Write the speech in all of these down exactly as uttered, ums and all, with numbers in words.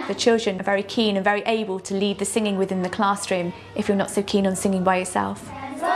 The children are very keen and very able to lead the singing within the classroom if you're not so keen on singing by yourself.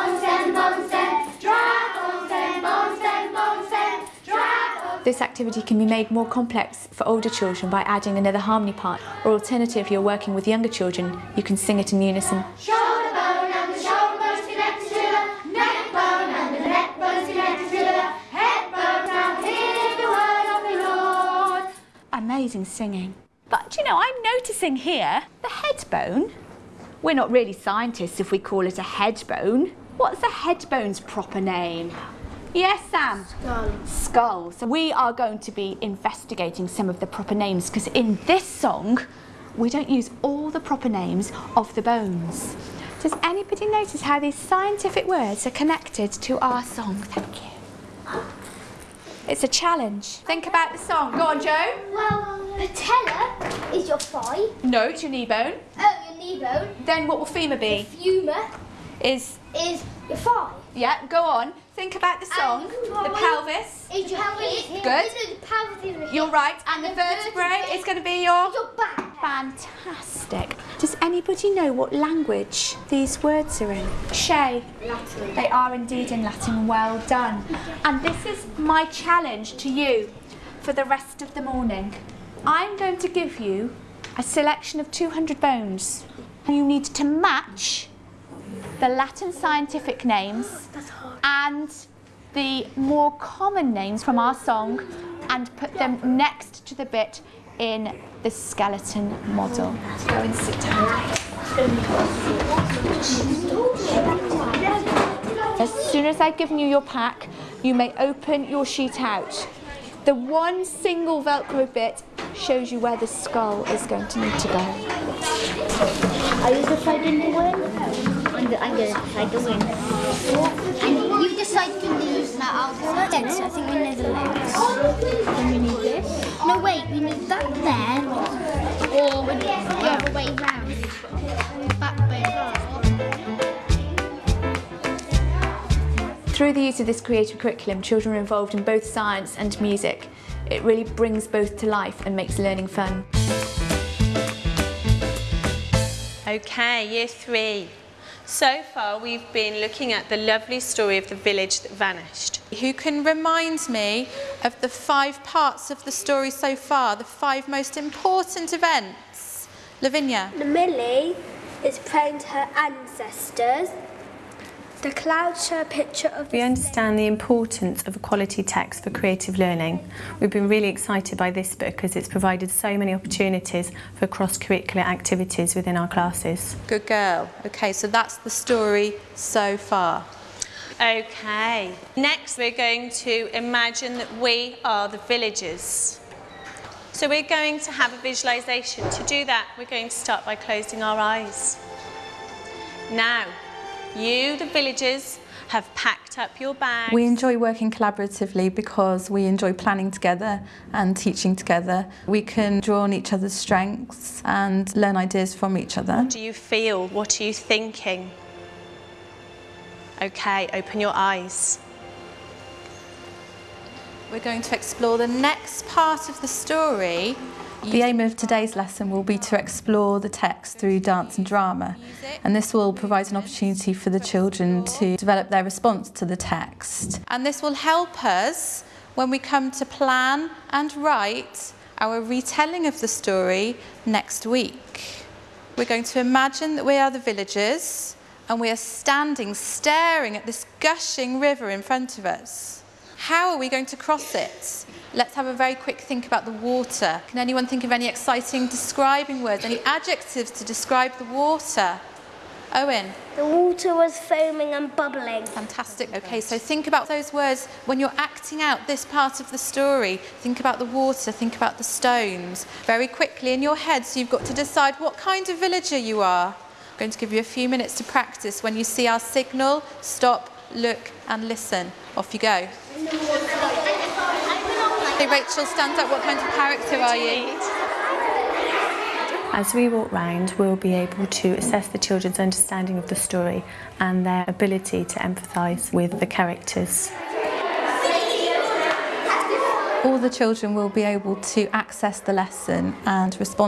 This activity can be made more complex for older children by adding another harmony part, or alternatively, if you're working with younger children, you can sing it in unison. Shoulder bone and the shoulder bone's connected to the neck bone and the neck bone's connected to the head bone. Now hear the word of the Lord. Amazing singing. But you know, I'm noticing here the head bone. We're not really scientists if we call it a head bone. What's a head bone's proper name? Yes, Sam? Skull. Skull. So we are going to be investigating some of the proper names, because in this song we don't use all the proper names of the bones. Does anybody notice how these scientific words are connected to our song? Thank you. It's a challenge. Think about the song. Go on, Joe. Well, patella is your thigh. No, it's your knee bone. Oh, your knee bone. Then what will femur be? Femur Is is your thigh. Yeah, go on. Think about the song. And The pelvis. Is your pelvis. Good. The pelvis is your You're right. And the vertebrae is going to be your... your back. Fantastic. Does anybody know what language these words are in? Shay? Latin. They are indeed in Latin. Well done. And this is my challenge to you for the rest of the morning. I'm going to give you a selection of two hundred bones. You need to match the Latin scientific names and the more common names from our song and put them next to the bit in the skeleton model. Go and sit down. As soon as I've given you your pack, you may open your sheet out. The one single Velcro bit shows you where the skull is going to need to go. Are you deciding the win? I'm going to decide the win. And you decide to lose. Now I'll decide. Yes, I think we need the legs. Then we need this. No, wait, we need that there. Or we need the other way round. Back way round. Through the use of this creative curriculum, children are involved in both science and music. It really brings both to life and makes learning fun. Okay, year three. So far we've been looking at the lovely story of the village that vanished. Who can remind me of the five parts of the story so far, the five most important events? Lavinia. Millie is praying to her ancestors. The clouds show a picture of We understand the importance of a quality text for creative learning. We've been really excited by this book as it's provided so many opportunities for cross-curricular activities within our classes. Good girl. Okay, so that's the story so far. Okay, next we're going to imagine that we are the villagers. So we're going to have a visualisation. To do that, we're going to start by closing our eyes. Now, you, the villagers, have packed up your bags. We enjoy working collaboratively because we enjoy planning together and teaching together. We can draw on each other's strengths and learn ideas from each other. What do you feel? What are you thinking? Okay, open your eyes. We're going to explore the next part of the story. The aim of today's lesson will be to explore the text through dance and drama, and this will provide an opportunity for the children to develop their response to the text. And this will help us when we come to plan and write our retelling of the story next week. We're going to imagine that we are the villagers and we are standing staring at this gushing river in front of us. How are we going to cross it? Let's have a very quick think about the water. Can anyone think of any exciting describing words, any adjectives to describe the water? Owen? The water was foaming and bubbling. Fantastic. Okay, so think about those words when you're acting out this part of the story. Think about the water, think about the stones. Very quickly in your head, so you've got to decide what kind of villager you are. I'm going to give you a few minutes to practice. When you see our signal, stop, look and listen. Off you go. Hey Rachel, stand up. What kind of character are you? As we walk round, we'll be able to assess the children's understanding of the story and their ability to empathise with the characters. All the children will be able to access the lesson and respond